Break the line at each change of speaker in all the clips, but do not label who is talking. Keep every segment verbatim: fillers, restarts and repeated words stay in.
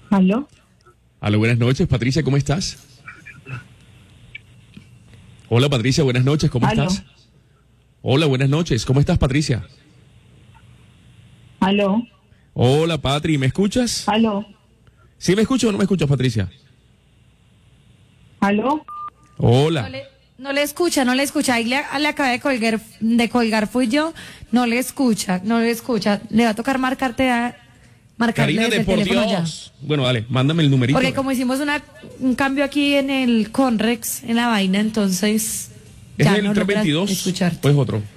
¿Aló?
Aló, buenas noches, Patricia, ¿cómo estás? Hola, Patricia, buenas noches, ¿cómo
¿Aló?
estás? Hola, buenas noches, ¿cómo estás, Patricia?
¿Aló?
Hola, Patri, ¿me escuchas?
¿Aló?
¿Sí me escuchas o no me escuchas, Patricia?
¿Aló?
No
Hola.
le, no le escucha, no le escucha. Ahí le, le acabé de colgar, de colgar fui yo. No le escucha, no le escucha. Le va a tocar marcarte a marcarle
Karina,
desde
de
el
por
teléfono ya.
Dios. Bueno, dale, mándame el numerito.
Porque como hicimos una, un cambio aquí en el Conrex, en la vaina, entonces
¿Es
ya
el
no logras
trescientos veintidós
escucharte.
o es otro?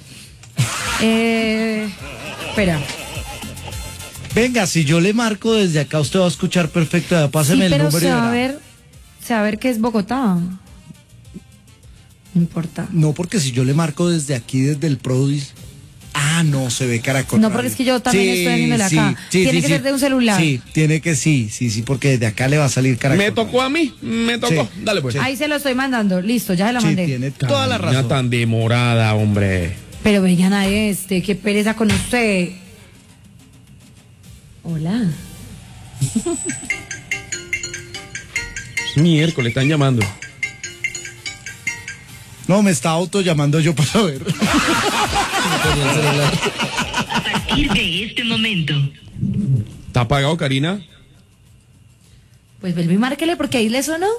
Eh, espera.
Venga, si yo le marco desde acá, usted va a escuchar perfecto. Ya,
Sí,
páseme el
pero
número.
se
y
va a
verá.
ver, se va a ver que es Bogotá. No importa.
No, porque si yo le marco desde aquí, desde el Prodis. Ah, no, se ve Caracol.
No, porque es que yo también estoy haciéndole
sí,
acá.
sí,
Tiene
sí,
que
sí.
ser de un celular.
Sí, tiene que sí, sí, sí, porque desde acá le va a salir Caracol.
Me tocó a mí, me tocó.
Sí.
Dale, pues.
Ahí se lo estoy mandando. Listo, ya se la
Sí,
mandé.
tiene toda la
Karina,
razón.
tan demorada, hombre.
Pero vean a este, qué pereza con usted. Hola.
Es miércoles, están llamando.
No, me está auto llamando yo para ver.
A partir de este momento,
¿Está apagado, Karina?
Pues vuelve y márquele porque ahí le sonó.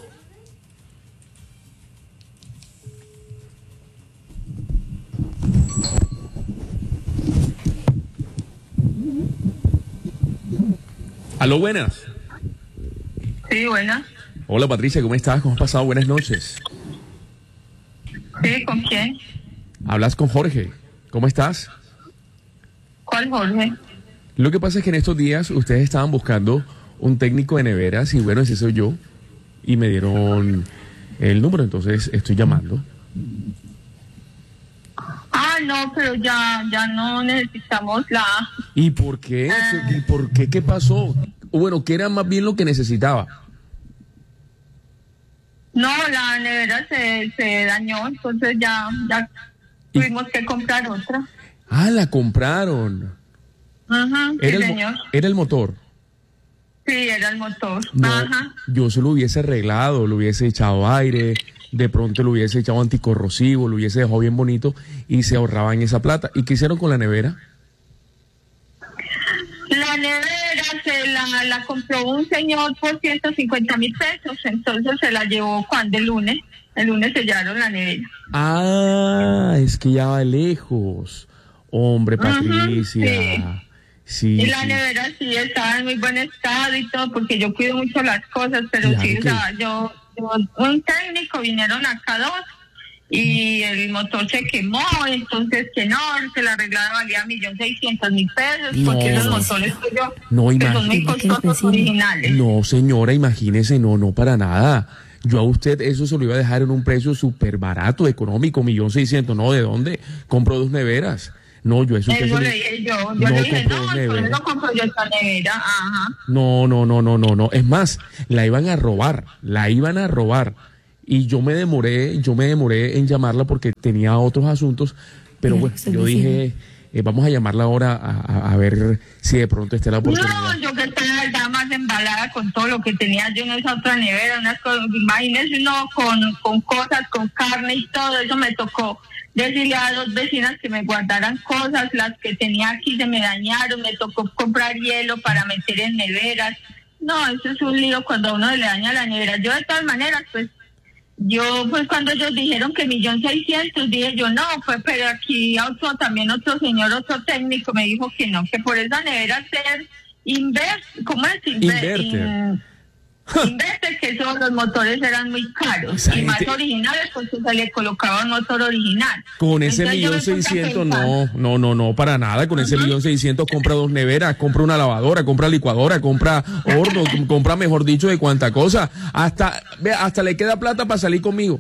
Aló, buenas.
Sí, buena.
Hola, Patricia, ¿cómo estás? ¿Cómo has pasado? Buenas noches.
Sí, ¿con quién?
Hablas con Jorge. ¿Cómo estás?
¿Cuál Jorge?
Lo que pasa es que en estos días ustedes estaban buscando un técnico de neveras y bueno, ese soy yo. Y me dieron el número, entonces estoy llamando.
Ah, no, pero ya, ya no necesitamos la...
¿Y por qué?
Ah.
¿Y por qué? ¿Qué pasó? O bueno, ¿qué era más bien lo que necesitaba?
No, la nevera se, se dañó, entonces ya, ya
¿Y?
tuvimos que comprar otra.
Ah, la compraron.
Ajá, sí,
Era el, mo-
señor.
era el motor.
Sí, era el motor.
No,
Ajá.
yo se lo hubiese arreglado, le hubiese echado aire, de pronto le hubiese echado anticorrosivo, lo hubiese dejado bien bonito y se ahorraban esa plata. ¿Y qué hicieron con la nevera?
La nevera se la, la compró un señor por ciento cincuenta mil pesos, entonces se la llevó cuando el lunes. El lunes sellaron la nevera.
Ah, es que ya va lejos. Hombre,
Ajá,
Patricia. Sí,
Y la
sí.
nevera sí estaba en muy buen estado y todo, porque yo cuido mucho las cosas, pero
Claro
sí,
que-
o sea, yo, yo, un técnico, vinieron acá dos, y el motor se quemó, entonces que no, que la arreglada valía millón seiscientos mil pesos, porque
No.
esos motores que yo,
No,
que son muy
imagínate.
costosos originales.
No, señora, imagínese, no, no, para nada. Yo a usted eso se lo iba a dejar en un precio súper barato, económico, millón seiscientos. No, ¿de dónde? Compro dos neveras. No, yo eso usted
Eso
se
le
le-
dije yo, yo
No
le dije,
compró
no,
dos
por
neveras.
eso compro yo esta nevera, ajá.
No, no, no, no, no, no. Es más, la iban a robar, la iban a robar. Y yo me demoré, yo me demoré en llamarla porque tenía otros asuntos. Pero
Mira,
bueno,
estoy
yo
diciendo.
dije, eh, vamos a llamarla ahora a, a- a ver si de pronto está la oportunidad.
No, yo que estaba ya más embalada con todo lo que tenía yo en esa otra nevera, unas cosas, imagínese uno con, con cosas, con carne y todo eso, me tocó decirle a dos vecinas que me guardaran cosas, las que tenía aquí se me dañaron, me tocó comprar hielo para meter en neveras. No, eso es un lío cuando a uno le daña la nevera. Yo de todas maneras, pues, yo pues cuando ellos dijeron que millón seiscientos, dije yo no, pues pero aquí otro, también otro señor, otro técnico me dijo que no, que por esa nevera ser invert, ¿cómo es?
Inverter.
In- Inverter, que esos los motores eran muy caros
Esa
y más
gente-
originales, pues se le colocaba un motor original.
Con ese
Entonces, yo
millón
me puse a
seiscientos,
pensar,
no, no, no, no, para nada. Con ese millón seiscientos compra dos neveras, compra una lavadora, compra licuadora, compra horno, com- compra, mejor dicho, de cuánta cosa. Hasta, ve, hasta le queda plata para salir conmigo.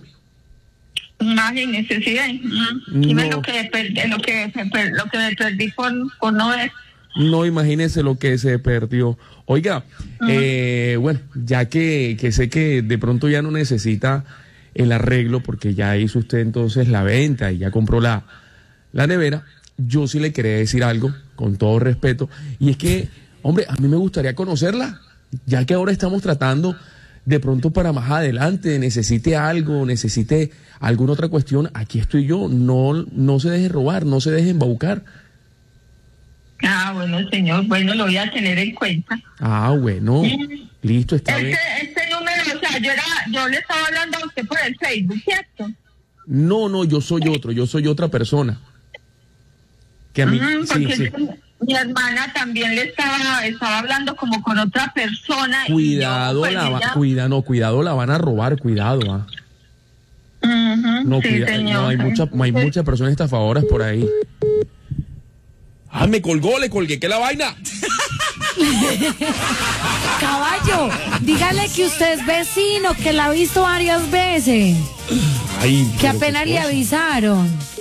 Imagínese, sí, ¿eh? Mm. Dime
No.
lo que perdí, lo que lo que me perdí por, por no ver.
No, imagínese lo que se perdió. Oiga, eh, bueno, ya que, que sé que de pronto ya no necesita el arreglo porque ya hizo usted entonces la venta y ya compró la, la nevera, yo sí le quería decir algo, con todo respeto, y es que, hombre, a mí me gustaría conocerla. ya que ahora estamos tratando de pronto para más adelante, necesite algo, necesite alguna otra cuestión, aquí estoy yo, no, no se deje robar, no se deje embaucar.
Ah, bueno, señor, bueno, lo voy a tener en cuenta.
Ah, bueno,
Mm.
listo, está
Este,
bien.
este número, o sea, yo era, yo le estaba hablando a usted por el Facebook, ¿cierto?
No, no, yo soy otro, yo soy otra persona. Que a mí,
Mm,
sí,
porque
sí.
mi hermana también le estaba, estaba hablando como con otra persona.
Cuidado,
y yo, pues,
la, va-
ella-
cuida, no, cuidado, la van a robar, cuidado, ah.
Ujú,
No,
sí,
cuida-
señor.
no, hay mucha, hay
Entonces,
muchas personas estafadoras por ahí. Ah, me colgó, le colgué, ¿qué la vaina?
Caballo, dígale que usted es vecino, que la ha visto varias veces,
Ay,
que
pero qué
apenas le
cosa.
avisaron.